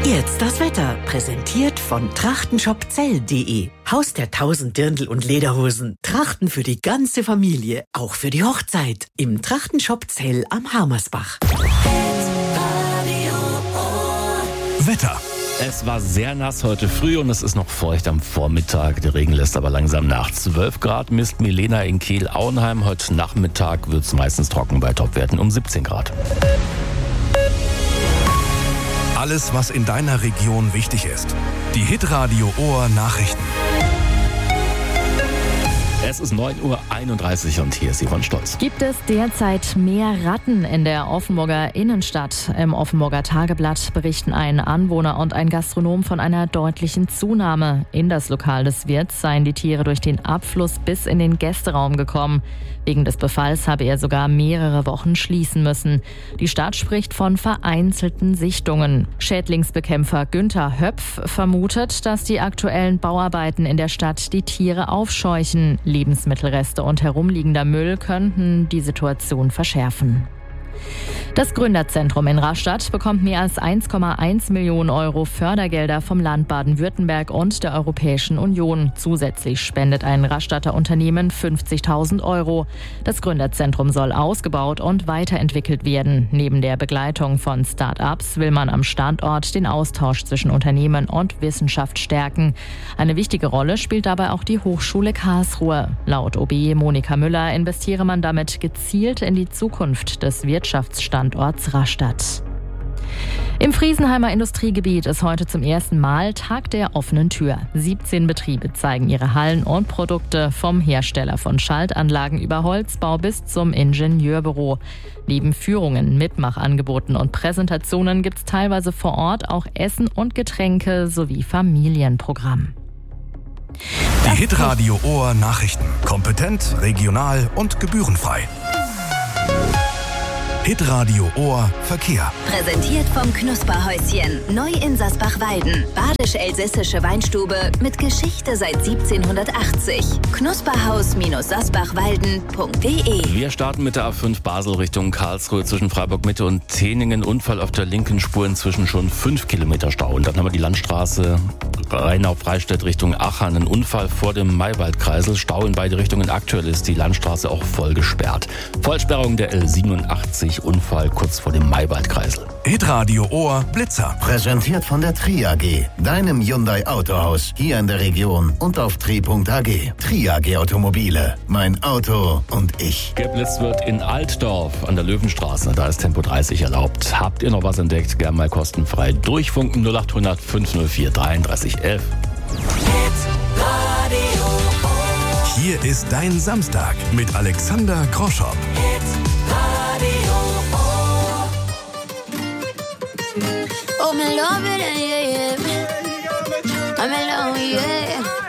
Jetzt das Wetter, präsentiert von trachtenshopzell.de. Haus der 1000 Dirndl und Lederhosen. Trachten für die ganze Familie, auch für die Hochzeit. Im Trachtenshop Zell am Harmersbach. Wetter. Es war sehr nass heute früh und es ist noch feucht am Vormittag. Der Regen lässt aber langsam nach. 12 Grad misst Milena in Kehl-Auenheim. Heute Nachmittag wird es meistens trocken bei Topwerten um 17 Grad. Alles, was in deiner Region wichtig ist. Die Hitradio Ohr Nachrichten. Es ist 9:31 Uhr und hier ist Yvonne Stolz. Gibt es derzeit mehr Ratten in der Offenburger Innenstadt? Im Offenburger Tageblatt berichten ein Anwohner und ein Gastronom von einer deutlichen Zunahme. In das Lokal des Wirts seien die Tiere durch den Abfluss bis in den Gästeraum gekommen. Wegen des Befalls habe er sogar mehrere Wochen schließen müssen. Die Stadt spricht von vereinzelten Sichtungen. Schädlingsbekämpfer Günther Höpf vermutet, dass die aktuellen Bauarbeiten in der Stadt die Tiere aufscheuchen. Lebensmittelreste und herumliegender Müll könnten die Situation verschärfen. Das Gründerzentrum in Rastatt bekommt mehr als 1,1 Millionen Euro Fördergelder vom Land Baden-Württemberg und der Europäischen Union. Zusätzlich spendet ein Rastatter Unternehmen 50.000 Euro. Das Gründerzentrum soll ausgebaut und weiterentwickelt werden. Neben der Begleitung von Start-ups will man am Standort den Austausch zwischen Unternehmen und Wissenschaft stärken. Eine wichtige Rolle spielt dabei auch die Hochschule Karlsruhe. Laut OB Monika Müller investiere man damit gezielt in die Zukunft des Wirtschaftsstandorts Rastatt. Im Friesenheimer Industriegebiet ist heute zum ersten Mal Tag der offenen Tür. 17 Betriebe zeigen ihre Hallen und Produkte vom Hersteller von Schaltanlagen über Holzbau bis zum Ingenieurbüro. Neben Führungen, Mitmachangeboten und Präsentationen gibt es teilweise vor Ort auch Essen und Getränke sowie Familienprogramm. Die Hitradio Ohr Nachrichten. Kompetent, regional und gebührenfrei. Hitradio Ohr Verkehr. Präsentiert vom Knusperhäuschen. Neu in Sasbach-Weiden. Badisch-elsässische Weinstube mit Geschichte seit 1780. Knusperhaus-sasbachwalden.de. Wir starten mit der A5 Basel Richtung Karlsruhe zwischen Freiburg-Mitte und Teningen. Unfall auf der linken Spur, inzwischen schon 5 Kilometer Stau. Und dann haben wir die Landstraße Rheinau-Freistädt Richtung Aachen. Ein Unfall vor dem Maywaldkreisel. Stau in beide Richtungen. Aktuell ist die Landstraße auch voll gesperrt. Vollsperrung der L87. Unfall kurz vor dem Maywaldkreisel. Hitradio Ohr Blitzer. Präsentiert von der Tri AG, deinem Hyundai Autohaus, hier in der Region und auf tri.ag. Tri AG Automobile, mein Auto und ich. Geblitzt wird in Altdorf an der Löwenstraße. Da ist Tempo 30 erlaubt. Habt ihr noch was entdeckt? Gern mal kostenfrei durchfunken 0800 504 33 11. Hier ist dein Samstag mit Alexander Groschopp. Oh, me love it, yeah, yeah. I'm alone, yeah.